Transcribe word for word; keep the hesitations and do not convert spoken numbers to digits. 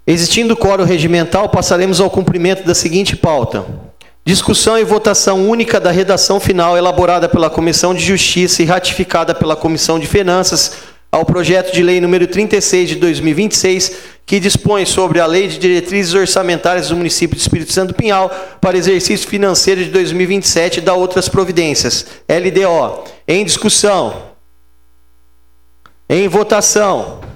Existindo quórum regimental, passaremos ao cumprimento da seguinte pauta. Discussão e votação única da redação final elaborada pela Comissão de Justiça e ratificada pela Comissão de Finanças ao projeto de lei número trinta e seis de dois mil e vinte e seis, que dispõe sobre a Lei de Diretrizes Orçamentárias do Município de Espírito Santo do Pinhal para exercício financeiro de dois mil e vinte e sete e da outras providências. L D O. Em discussão. Em votação.